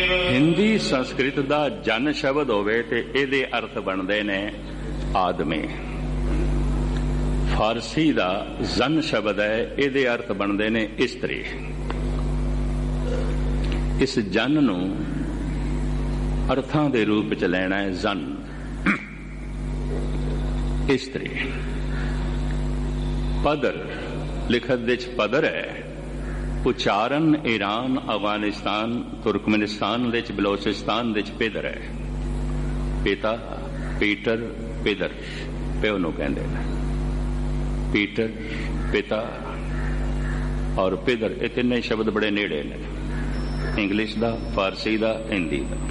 हिंदी संस्कृत का जन शब्द होवे ते इहदे अर्थ बनते ने आदमी। फारसी का जन शब्द है, इहदे अर्थ बनते ने इस्त्री। इस जन नूं अर्थां दे रूप च लेना है जन, इस्त्री। पदर लिखत दे च पदर है, उच्चारण ईरान, अफगानिस्तान, तुर्कमेनिस्तान दे च बलोचिस्तान दे च पेदर है। पिता, पीटर, पेदर प्यो नूं कहंदे ने। पीटर, पिता और पेदर, ये तीन शब्द बड़े नेड़े ने, इंग्लिश दा, फारसी दा, हिंदी दा।